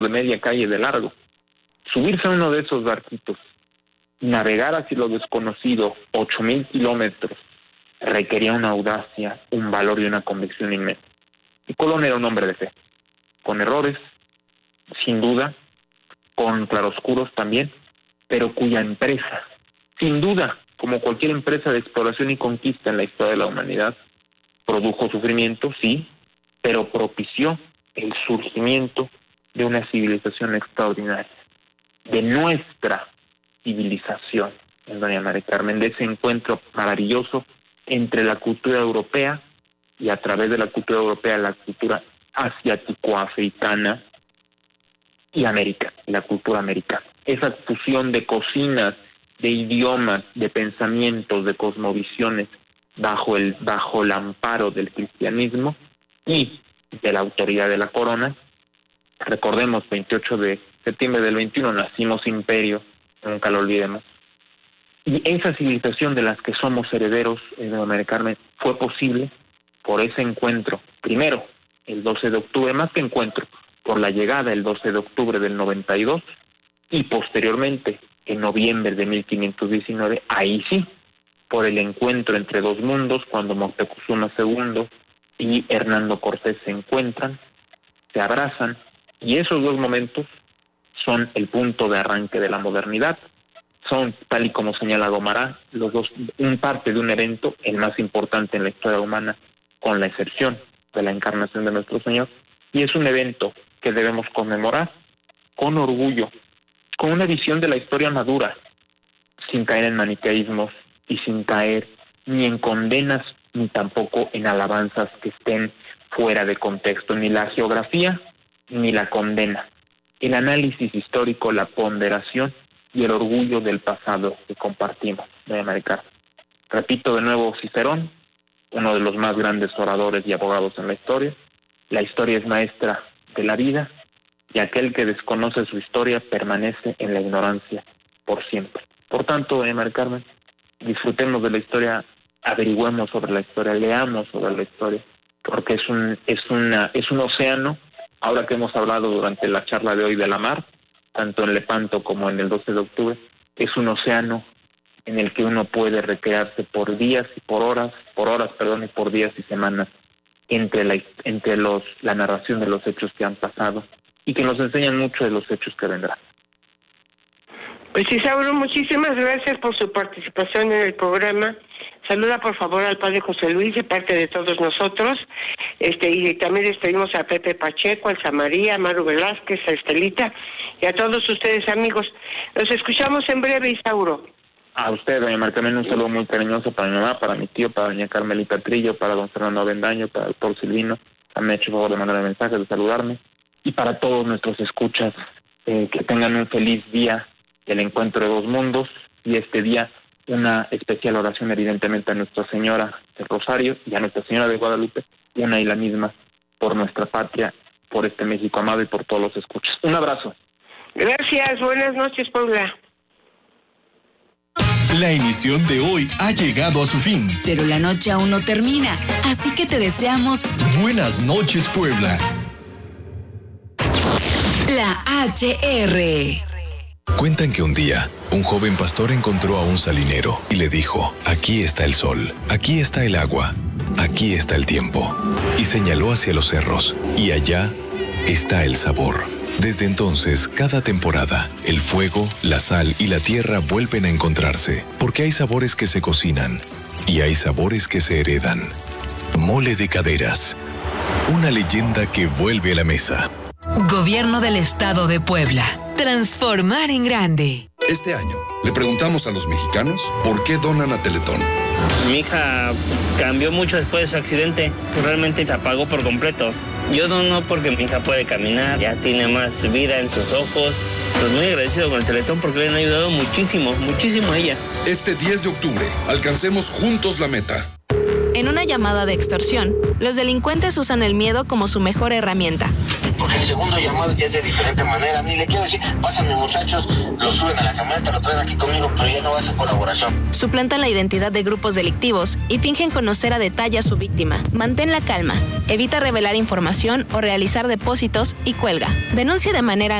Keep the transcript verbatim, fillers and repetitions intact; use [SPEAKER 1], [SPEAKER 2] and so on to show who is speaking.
[SPEAKER 1] de media calle de largo. Subirse a uno de esos barquitos, navegar hacia lo desconocido, ocho mil kilómetros, requería una audacia, un valor y una convicción inmensa. Y Colón era un hombre de fe, con errores, sin duda, con claroscuros también, pero cuya empresa, sin duda, como cualquier empresa de exploración y conquista en la historia de la humanidad, produjo sufrimiento, sí, pero propició el surgimiento de una civilización extraordinaria, de nuestra civilización, en doña María Carmen, de ese encuentro maravilloso entre la cultura europea y a través de la cultura europea la cultura asiático-africana y América, la cultura americana. Esa fusión de cocinas, de idiomas, de pensamientos, de cosmovisiones bajo el bajo el amparo del cristianismo y de la autoridad de la corona. Recordemos, veintiocho de septiembre del veintiuno nacimos imperio, nunca lo olvidemos. Y esa civilización de las que somos herederos, eh, de María Carmen, fue posible por ese encuentro. Primero, el doce de octubre, más que encuentro, por la llegada el doce de octubre del noventa y dos, y posteriormente, en noviembre de mil quinientos diecinueve, ahí sí, por el encuentro entre dos mundos, cuando Moctezuma segundo y Hernando Cortés se encuentran, se abrazan, y esos dos momentos son el punto de arranque de la modernidad. Son, tal y como señala Gomará, los dos, un parte de un evento, el más importante en la historia humana, con la excepción de la encarnación de nuestro Señor, y es un evento que debemos conmemorar con orgullo, con una visión de la historia madura, sin caer en maniqueísmos y sin caer ni en condenas ni tampoco en alabanzas que estén fuera de contexto, ni la geografía ni la condena. El análisis histórico, la ponderación y el orgullo del pasado que compartimos, de María Carmen. Repito de nuevo, Cicerón, uno de los más grandes oradores y abogados en la historia. La historia es maestra de la vida, y aquel que desconoce su historia permanece en la ignorancia por siempre. Por tanto, eh, María Carmen, disfrutemos de la historia, averigüemos sobre la historia, leamos sobre la historia, porque es un es una es un océano. Ahora que hemos hablado durante la charla de hoy de la mar, tanto en Lepanto como en el doce de octubre, es un océano en el que uno puede recrearse por días y por horas, por horas, perdón, y por días y semanas entre la entre los la narración de los hechos que han pasado y que nos enseñan mucho de los hechos que vendrán.
[SPEAKER 2] Pues Isauro, muchísimas gracias por su participación en el programa. Saluda por favor al padre José Luis de parte de todos nosotros, este y también despedimos a Pepe Pacheco, a Elsa María, a Maru Velázquez, a Estelita y a todos ustedes, amigos. Los escuchamos en breve, Isauro.
[SPEAKER 1] A usted, doña María Carmen, un saludo muy cariñoso para mi mamá, para mi tío, para doña Carmelita Trillo, para don Fernando Avendaño, para el doctor Silvino. Me ha hecho favor de mandarme mensajes, de saludarme. Y para todos nuestros escuchas, eh, que tengan un feliz día del encuentro de dos mundos, y este día una especial oración evidentemente a Nuestra Señora del Rosario y a Nuestra Señora de Guadalupe, una y la misma, por nuestra patria, por este México amado y por todos los escuchas. Un abrazo.
[SPEAKER 2] Gracias, buenas noches, Paula.
[SPEAKER 3] La emisión de hoy ha llegado a su fin.
[SPEAKER 4] Pero la noche aún no termina, así que te deseamos
[SPEAKER 3] buenas noches, Puebla.
[SPEAKER 4] La H R.
[SPEAKER 5] Cuentan que un día, un joven pastor encontró a un salinero y le dijo: aquí está el sol, aquí está el agua, aquí está el tiempo. Y señaló hacia los cerros, y allá está el sabor. Desde entonces, cada temporada, el fuego, la sal y la tierra vuelven a encontrarse, porque hay sabores que se cocinan y hay sabores que se heredan. Mole de Caderas, una leyenda que vuelve a la mesa.
[SPEAKER 4] Gobierno del Estado de Puebla. Transformar en grande.
[SPEAKER 6] Este año, le preguntamos a los mexicanos por qué donan a Teletón.
[SPEAKER 7] Mi hija cambió mucho después de su accidente. Realmente se apagó por completo. Yo dono porque mi hija puede caminar, ya tiene más vida en sus ojos. Pues muy agradecido con el Teletón porque le han ayudado muchísimo, muchísimo a ella.
[SPEAKER 6] Este diez de octubre, alcancemos juntos la meta.
[SPEAKER 8] En una llamada de extorsión, los delincuentes usan el miedo como su mejor herramienta. porque el segundo llamado ya es de diferente manera. Ni le quiero decir, pásame muchachos, lo suben a la camioneta, lo traen aquí conmigo, pero ya no va a ser colaboración.
[SPEAKER 9] Suplantan la identidad de grupos delictivos y fingen conocer a detalle a su víctima. Mantén la calma, evita revelar información o realizar depósitos y cuelga. Denuncia de manera